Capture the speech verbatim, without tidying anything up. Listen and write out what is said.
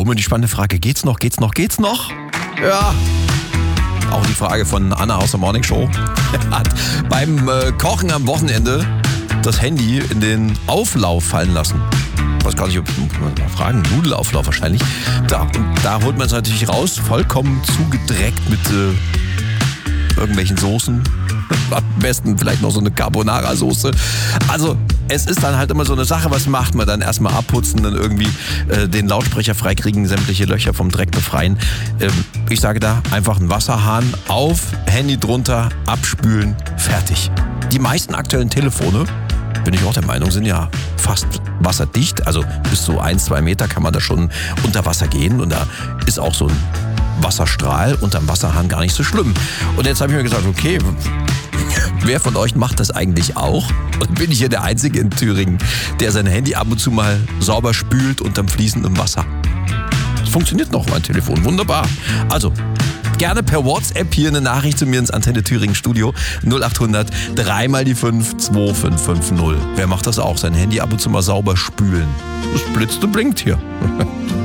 immer die spannende Frage, geht's noch, geht's noch, geht's noch? Ja. Auch die Frage von Anna aus der Morning Show. Hat beim äh, Kochen am Wochenende das Handy in den Auflauf fallen lassen. Ich weiß gar nicht, ob mal fragen, Nudelauflauf wahrscheinlich. Da, und da holt man es natürlich raus, vollkommen zugedreckt mit äh, irgendwelchen Soßen. Am besten vielleicht noch so eine Carbonara-Soße. Also es ist dann halt immer so eine Sache, was macht man dann? Erstmal abputzen, dann irgendwie äh, den Lautsprecher freikriegen, sämtliche Löcher vom Dreck befreien. Ähm, ich sage da, einfach einen Wasserhahn auf, Handy drunter, abspülen, fertig. Die meisten aktuellen Telefone, bin ich auch der Meinung, sind ja fast wasserdicht. Also bis zu ein, zwei Meter kann man da schon unter Wasser gehen. Und da ist auch so ein Wasserstrahl unterm Wasserhahn gar nicht so schlimm. Und jetzt habe ich mir gesagt, okay, wer von euch macht das eigentlich auch? Und bin ich hier der Einzige in Thüringen, der sein Handy ab und zu mal sauber spült unterm fließendem Wasser? Das funktioniert noch, mein Telefon. Wunderbar. Also, gerne per WhatsApp hier eine Nachricht zu mir ins Antenne Thüringen Studio. null acht hundert drei mal die fünf zwei fünf fünf null. Wer macht das auch? Sein Handy ab und zu mal sauber spülen. Das blitzt und blinkt hier.